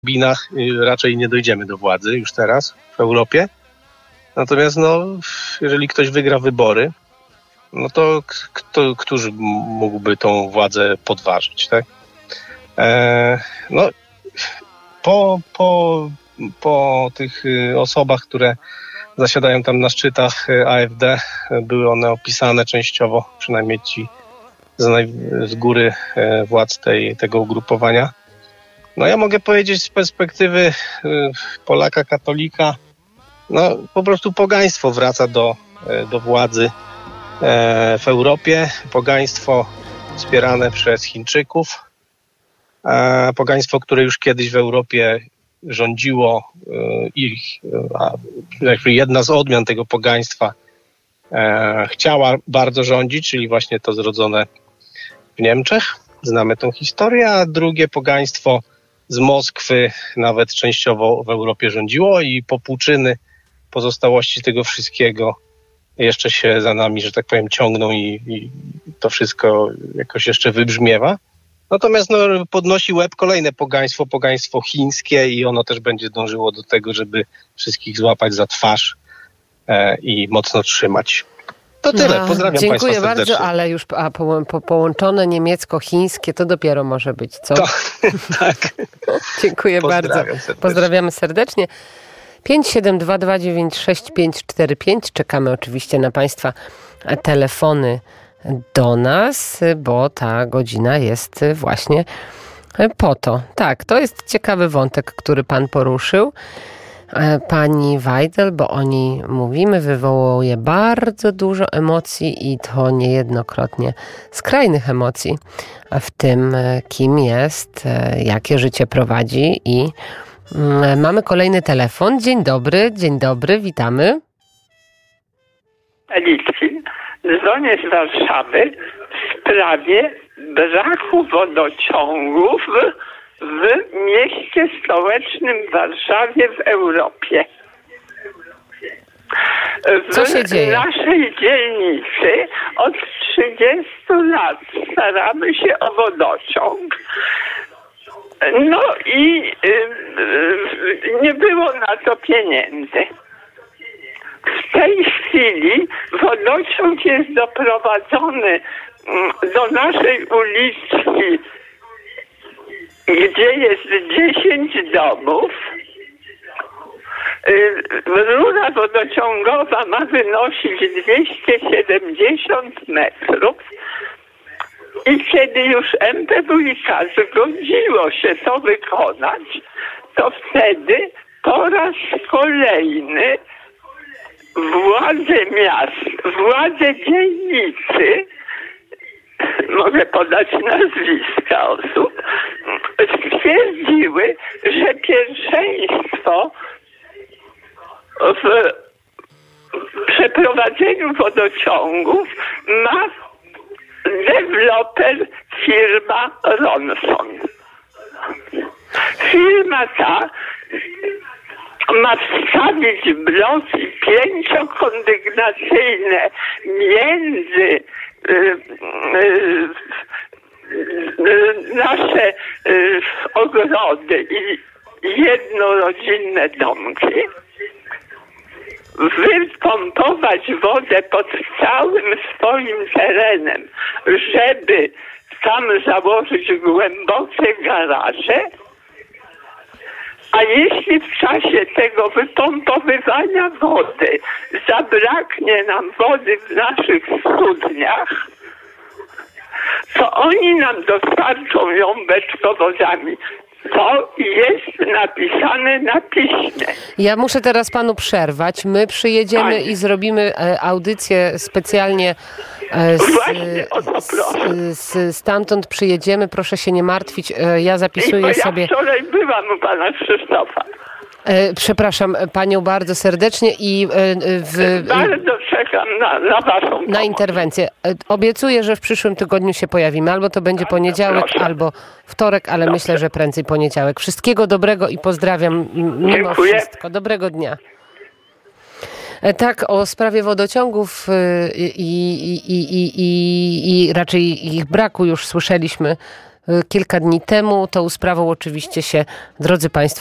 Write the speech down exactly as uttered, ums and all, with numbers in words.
Binach raczej nie dojdziemy do władzy już teraz w Europie. Natomiast no, jeżeli ktoś wygra wybory, no to kto, któż mógłby tą władzę podważyć, tak? E, no, po, po, po tych osobach, które zasiadają tam na szczytach A F D, były one opisane częściowo, przynajmniej ci z, naj, z góry władz tej, tego ugrupowania. No ja mogę powiedzieć z perspektywy Polaka, katolika, no po prostu pogaństwo wraca do, do władzy w Europie. Pogaństwo wspierane przez Chińczyków. Pogaństwo, które już kiedyś w Europie rządziło i jedna z odmian tego pogaństwa chciała bardzo rządzić, czyli właśnie to zrodzone w Niemczech. Znamy tą historię, a drugie pogaństwo z Moskwy nawet częściowo w Europie rządziło i popłuczyny pozostałości tego wszystkiego jeszcze się za nami, że tak powiem, ciągną i, i to wszystko jakoś jeszcze wybrzmiewa. Natomiast no, podnosi łeb kolejne pogaństwo, pogaństwo chińskie i ono też będzie dążyło do tego, żeby wszystkich złapać za twarz e, i mocno trzymać. To tyle. No, Pozdrawiam dziękuję Państwa serdecznie. bardzo, ale już a, po, po, połączone niemiecko-chińskie to dopiero może być, co? To, tak. Dziękuję bardzo. Serdecznie. Pozdrawiamy serdecznie. pięć siedem dwa dwa dziewięć sześć pięć cztery pięć. Czekamy oczywiście na Państwa telefony do nas, bo ta godzina jest właśnie po to. Tak, to jest ciekawy wątek, który Pan poruszył. Pani Weidel, bo o niej mówimy, wywołuje bardzo dużo emocji i to niejednokrotnie skrajnych emocji w tym, kim jest, jakie życie prowadzi i mamy kolejny telefon. Dzień dobry, dzień dobry, witamy. Litwin, dzwonię z Warszawy w sprawie braku wodociągów w mieście stołecznym Warszawie w Europie. W Co się dzieje? naszej dzielnicy od trzydziestu lat staramy się o wodociąg. No i yy, nie było na to pieniędzy. W tej chwili wodociąg jest doprowadzony do naszej uliczki, gdzie jest dziesięć domów. Rura wodociągowa ma wynosić dwieście siedemdziesiąt metrów i kiedy już M P W i K zgodziło się to wykonać, to wtedy po raz kolejny władze miast, władze dzielnicy, mogę podać nazwiska osób, stwierdziły, że pierwszeństwo w przeprowadzeniu wodociągów ma deweloper firma Ronson. Firma ta ma wstawić bloki pięciokondygnacyjne między y, y, y, nasze y, ogrody i jednorodzinne domki, wypompować wodę pod całym swoim terenem, żeby tam założyć głębokie garaże. A jeśli w czasie tego wypompowywania wody zabraknie nam wody w naszych studniach, to oni nam dostarczą ją beczkowozami. To jest napisane na piśmie. Ja muszę teraz panu przerwać. My przyjedziemy Pani. i zrobimy audycję specjalnie z, z, z, stamtąd przyjedziemy. Proszę się nie martwić. Ja zapisuję I sobie... Ja wczoraj byłam u pana Krzysztofa. Przepraszam panią bardzo serdecznie i w, bardzo czekam na, na waszą na interwencję. Obiecuję, że w przyszłym tygodniu się pojawimy. Albo to będzie poniedziałek, proszę. albo wtorek, ale Dobrze. myślę, że prędzej poniedziałek. Wszystkiego dobrego i pozdrawiam mimo Dziękuję. wszystko. Dobrego dnia. Tak, o sprawie wodociągów i, i, i, i, i, i raczej ich braku już słyszeliśmy kilka dni temu. Tą sprawą oczywiście się, drodzy Państwo,